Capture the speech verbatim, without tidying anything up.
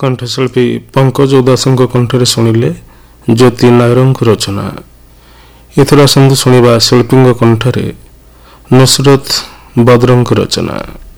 କଣ୍ଠଶିଳ୍ପୀ ପଙ୍କଜ ଉଦାସଙ୍କ କଣ୍ଠରେ ଶୁଣିଲେ ଜ୍ୟୋତି ନାୟରଙ୍କ ରଚନା। ଏଥର ଆସନ୍ତୁ ଶୁଣିବା ଶିଳ୍ପୀଙ୍କ କଣ୍ଠରେ ନୁସରତ ବଦ୍ରଙ୍କ ରଚନା।